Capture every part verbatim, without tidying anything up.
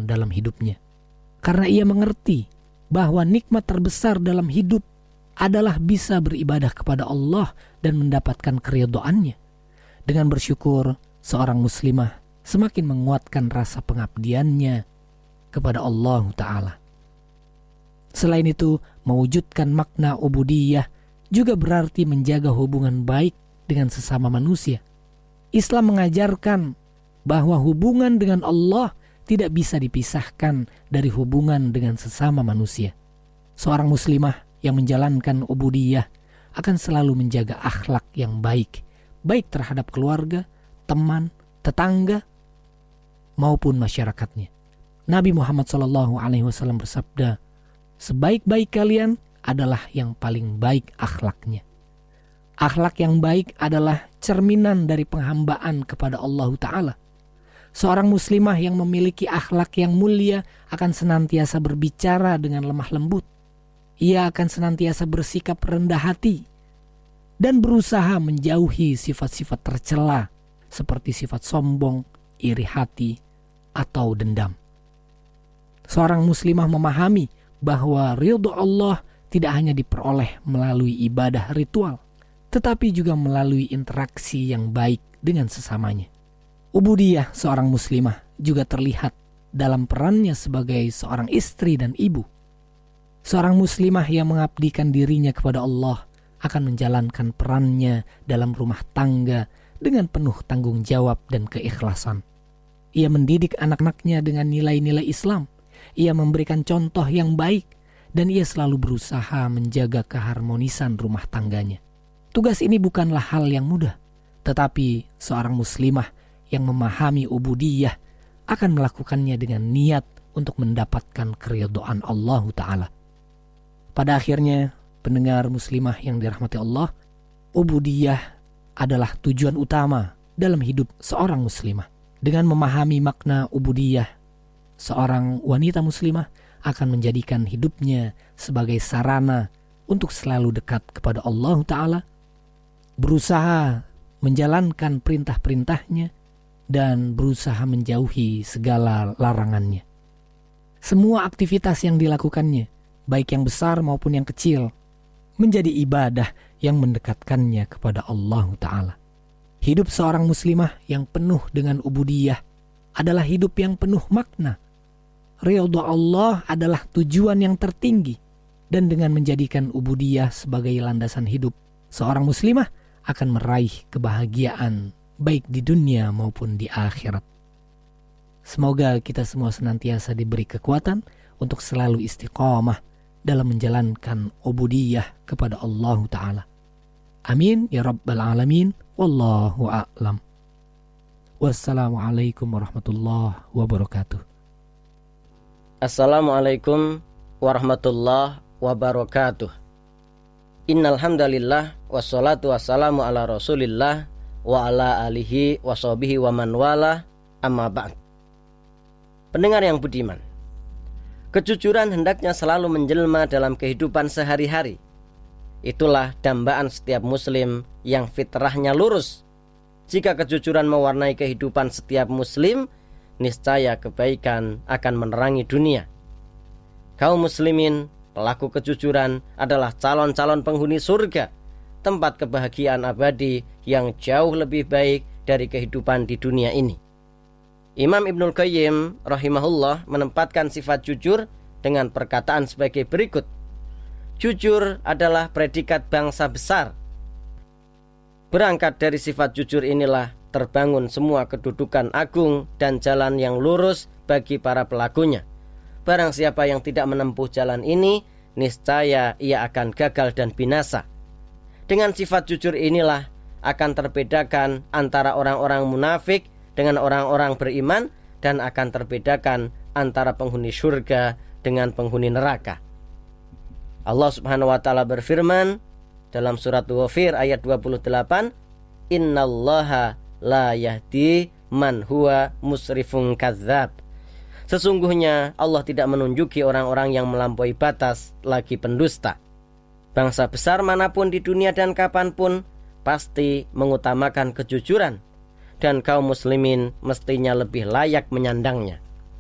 dalam hidupnya. Karena ia mengerti bahwa nikmat terbesar dalam hidup adalah bisa beribadah kepada Allah dan mendapatkan keridhaannya. Dengan bersyukur, seorang muslimah semakin menguatkan rasa pengabdiannya kepada Allah Ta'ala. Selain itu, mewujudkan makna ubudiyah juga berarti menjaga hubungan baik dengan sesama manusia. Islam mengajarkan bahwa hubungan dengan Allah tidak bisa dipisahkan dari hubungan dengan sesama manusia. Seorang muslimah yang menjalankan ubudiyah akan selalu menjaga akhlak yang baik, baik terhadap keluarga, teman, tetangga, maupun masyarakatnya. Nabi Muhammad shallallahu alaihi wasallam bersabda, sebaik-baik kalian adalah yang paling baik akhlaknya. Akhlak yang baik adalah cerminan dari penghambaan kepada Allah Ta'ala. Seorang muslimah yang memiliki akhlak yang mulia akan senantiasa berbicara dengan lemah lembut. Ia akan senantiasa bersikap rendah hati dan berusaha menjauhi sifat-sifat tercela seperti sifat sombong, iri hati, atau dendam. Seorang muslimah memahami bahwa ridho Allah tidak hanya diperoleh melalui ibadah ritual, tetapi juga melalui interaksi yang baik dengan sesamanya. Ubudiyah seorang muslimah juga terlihat dalam perannya sebagai seorang istri dan ibu. Seorang muslimah yang mengabdikan dirinya kepada Allah akan menjalankan perannya dalam rumah tangga dengan penuh tanggung jawab dan keikhlasan. Ia mendidik anak-anaknya dengan nilai-nilai Islam. Ia memberikan contoh yang baik dan ia selalu berusaha menjaga keharmonisan rumah tangganya. Tugas ini bukanlah hal yang mudah, tetapi seorang muslimah yang memahami ubudiyah akan melakukannya dengan niat untuk mendapatkan keridhaan Allah Ta'ala. Pada akhirnya, pendengar muslimah yang dirahmati Allah, ubudiyah adalah tujuan utama dalam hidup seorang muslimah. Dengan memahami makna ubudiyah, seorang wanita muslimah akan menjadikan hidupnya sebagai sarana untuk selalu dekat kepada Allah Ta'ala, berusaha menjalankan perintah-perintahnya, dan berusaha menjauhi segala larangannya. Semua aktivitas yang dilakukannya, baik yang besar maupun yang kecil, menjadi ibadah yang mendekatkannya kepada Allah Ta'ala. Hidup seorang muslimah yang penuh dengan ubudiyah adalah hidup yang penuh makna. Ridha Allah adalah tujuan yang tertinggi, dan dengan menjadikan ubudiyah sebagai landasan hidup, seorang muslimah akan meraih kebahagiaan baik di dunia maupun di akhirat. Semoga kita semua senantiasa diberi kekuatan untuk selalu istiqamah dalam menjalankan ubudiyah kepada Allah Ta'ala. Amin ya rabbal alamin. Wallahu a'lam. Wassalamualaikum warahmatullahi wabarakatuh. Assalamualaikum warahmatullahi wabarakatuh. Innal hamdalillah wassalatu wassalamu ala Rasulillah wa ala alihi wa sahbihi wa man wala, amma ba'd. Pendengar yang budiman, kejujuran hendaknya selalu menjelma dalam kehidupan sehari-hari. Itulah dambaan setiap muslim yang fitrahnya lurus. Jika kejujuran mewarnai kehidupan setiap muslim, niscaya kebaikan akan menerangi dunia. Kaum muslimin, pelaku kejujuran adalah calon-calon penghuni surga, tempat kebahagiaan abadi yang jauh lebih baik dari kehidupan di dunia ini. Imam Ibnul Qayyim rahimahullah menempatkan sifat jujur dengan perkataan sebagai berikut. Jujur adalah predikat bangsa besar. Berangkat dari sifat jujur inilah terbangun semua kedudukan agung dan jalan yang lurus bagi para pelakunya. Barang siapa yang tidak menempuh jalan ini, niscaya ia akan gagal dan binasa. Dengan sifat jujur inilah akan terbedakan antara orang-orang munafik dengan orang-orang beriman, dan akan terbedakan antara penghuni surga dengan penghuni neraka. Allah Subhanahu wa taala berfirman dalam surat Ghafir ayat dua puluh delapan, "Innallaha la yahdi man huwa musrifun kadzdzab." Sesungguhnya Allah tidak menunjuki orang-orang yang melampaui batas lagi pendusta. Bangsa besar manapun di dunia dan kapanpun pasti mengutamakan kejujuran, dan kaum muslimin mestinya lebih layak menyandangnya.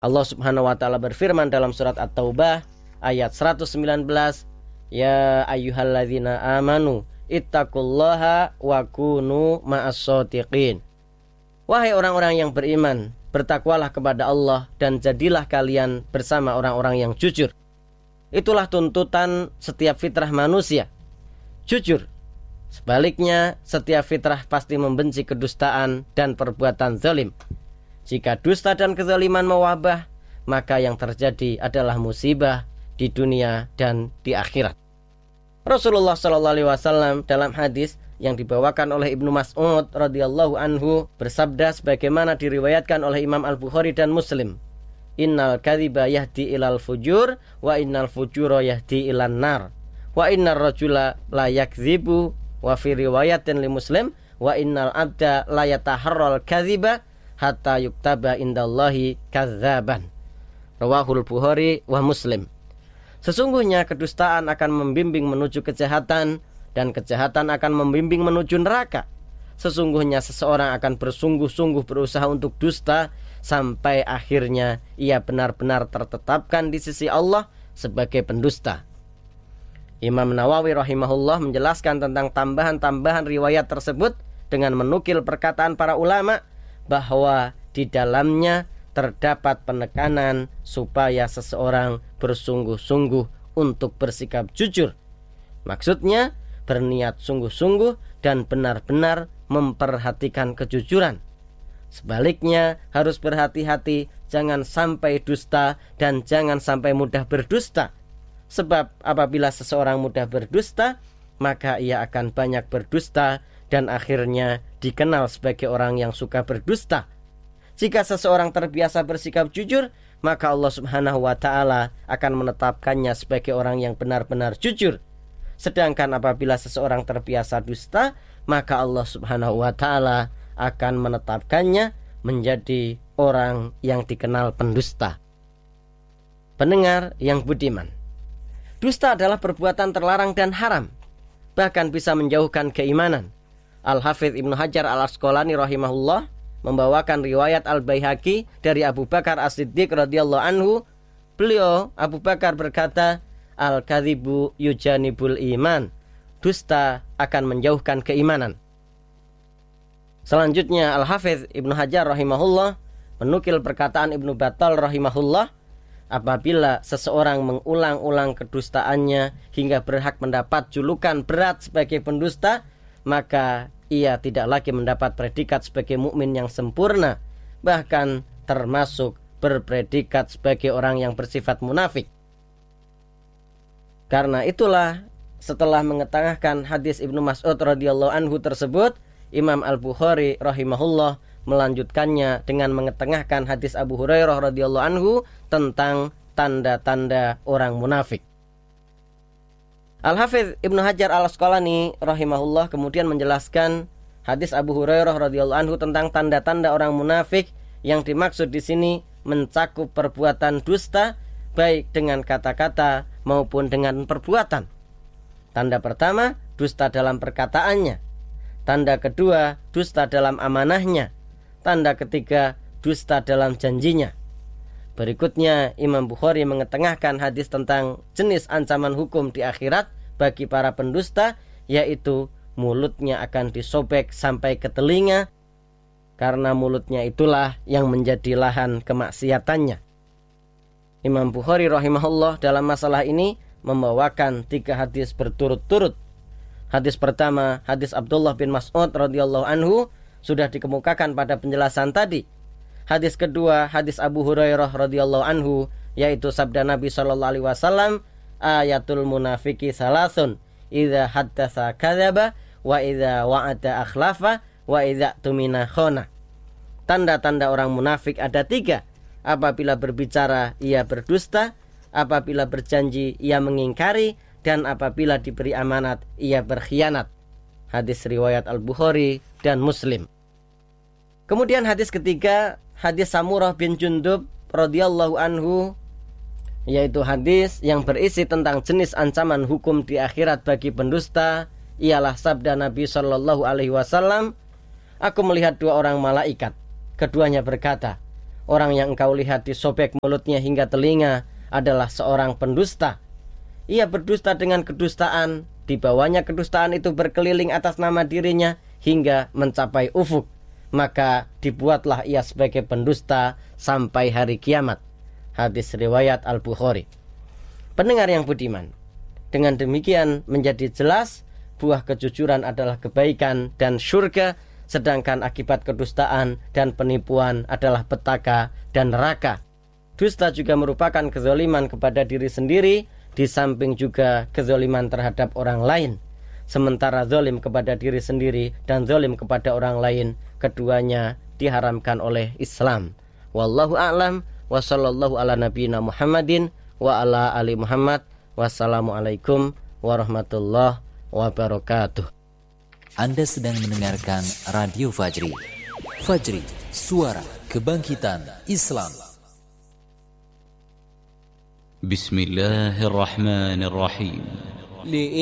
Allah Subhanahu wa taala berfirman dalam surat At-Taubah ayat seratus sembilan belas, "Ya ayyuhalladzina amanu ittaqullaha wa kunu ma'as-shadiqin." Wahai orang-orang yang beriman, bertakwalah kepada Allah dan jadilah kalian bersama orang-orang yang jujur. Itulah tuntutan setiap fitrah manusia, jujur. Sebaliknya, setiap fitrah pasti membenci kedustaan dan perbuatan zalim. Jika dusta dan kezaliman mewabah, maka yang terjadi adalah musibah di dunia dan di akhirat. Rasulullah shallallahu alaihi wasallam dalam hadis yang dibawakan oleh Ibnu Mas'ud radhiyallahu anhu bersabda sebagaimana diriwayatkan oleh Imam Al-Bukhari dan Muslim, "Innal kadhiba yahdi ilal fujur wa innal fujura yahdi ilan nar wa innar rajula la yakdzibu wa fi riwayatin li Muslim wa innal abda la yataharral kadhiba hatta yuktaba indallahi kadzaban." Rawahul Bukhari wa Muslim. Sesungguhnya kedustaan akan membimbing menuju kejahatan dan kejahatan akan membimbing menuju neraka. Sesungguhnya seseorang akan bersungguh-sungguh berusaha untuk dusta sampai akhirnya ia benar-benar tertetapkan di sisi Allah sebagai pendusta. Imam Nawawi rahimahullah menjelaskan tentang tambahan-tambahan riwayat tersebut dengan menukil perkataan para ulama bahwa di dalamnya terdapat penekanan supaya seseorang bersungguh-sungguh untuk bersikap jujur. Maksudnya berniat sungguh-sungguh dan benar-benar memperhatikan kejujuran. Sebaliknya harus berhati-hati jangan sampai dusta dan jangan sampai mudah berdusta. Sebab apabila seseorang mudah berdusta, maka ia akan banyak berdusta dan akhirnya dikenal sebagai orang yang suka berdusta. Jika seseorang terbiasa bersikap jujur, maka Allah Subhanahu wa taala akan menetapkannya sebagai orang yang benar-benar jujur. Sedangkan apabila seseorang terbiasa dusta, maka Allah Subhanahu wa taala akan menetapkannya menjadi orang yang dikenal pendusta. Pendengar yang budiman, dusta adalah perbuatan terlarang dan haram, bahkan bisa menjauhkan keimanan. Al-Hafidz Ibnu Hajar Al-Asqalani rahimahullah membawakan riwayat Al-Baihaqi dari Abu Bakar As-Siddiq radhiyallahu anhu. Beliau Abu Bakar berkata, "Al-kadhibu yujanibul iman." Dusta akan menjauhkan keimanan. Selanjutnya Al-Hafidz Ibnu Hajar rahimahullah menukil perkataan Ibnu Battal rahimahullah, apabila seseorang mengulang-ulang kedustaannya hingga berhak mendapat julukan berat sebagai pendusta, maka ia tidak lagi mendapat predikat sebagai mukmin yang sempurna, bahkan termasuk berpredikat sebagai orang yang bersifat munafik. Karena itulah setelah mengetengahkan hadis Ibnu Mas'ud radhiyallahu anhu tersebut, Imam Al-Bukhari rahimahullah melanjutkannya dengan mengetengahkan hadis Abu Hurairah radhiyallahu anhu tentang tanda-tanda orang munafik. Al-Hafidz Ibnu Hajar Al-Asqalani rahimahullah kemudian menjelaskan hadis Abu Hurairah radhiyallahu anhu tentang tanda-tanda orang munafik yang dimaksud di sini mencakup perbuatan dusta baik dengan kata-kata maupun dengan perbuatan. Tanda pertama, dusta dalam perkataannya. Tanda kedua, dusta dalam amanahnya. Tanda ketiga, dusta dalam janjinya. Berikutnya Imam Bukhari mengetengahkan hadis tentang jenis ancaman hukum di akhirat bagi para pendusta, yaitu mulutnya akan disobek sampai ke telinga, karena mulutnya itulah yang menjadi lahan kemaksiatannya. Imam Bukhari rahimahullah dalam masalah ini membawakan tiga hadis berturut-turut. Hadis pertama, hadis Abdullah bin Mas'ud radhiyallahu anhu, sudah dikemukakan pada penjelasan tadi. Hadis kedua, hadis Abu Hurairah radhiyallahu anhu, yaitu sabda Nabi shallallahu alaihi wasallam, "Ayatul munafiki salasun, idza haddatsa kadzaba, wa idza wa'ada akhlafa, wa idza tumina khana." Tanda-tanda orang munafik ada tiga. Apabila berbicara ia berdusta, apabila berjanji ia mengingkari, dan apabila diberi amanat ia berkhianat. Hadis riwayat Al-Bukhari dan Muslim. Kemudian hadis ketiga, hadis Samurah bin Jundub radhiyallahu anhu, yaitu hadis yang berisi tentang jenis ancaman hukum di akhirat bagi pendusta. Ialah sabda Nabi shallallahu alaihi wasallam, "Aku melihat dua orang malaikat. Keduanya berkata, orang yang engkau lihat disobek mulutnya hingga telinga adalah seorang pendusta. Ia berdusta dengan kedustaan, di bawahnya kedustaan itu berkeliling atas nama dirinya hingga mencapai ufuk. Maka dibuatlah ia sebagai pendusta sampai hari kiamat. Hadis riwayat Al-Bukhari. Pendengar yang budiman, dengan demikian menjadi jelas buah kejujuran adalah kebaikan dan surga, sedangkan akibat kedustaan dan penipuan adalah petaka dan neraka. Dusta juga merupakan kezaliman kepada diri sendiri, di samping juga kezaliman terhadap orang lain. Sementara zalim kepada diri sendiri dan zalim kepada orang lain, keduanya diharamkan oleh Islam. Wallahu a'lam wa sallallahu ala nabiyina Muhammadin wa ala ali Muhammad. Wassalamualaikum warahmatullahi wabarakatuh. Anda sedang mendengarkan Radio Fajri. Fajri, suara kebangkitan Islam. Bismillahirrahmanirrahim.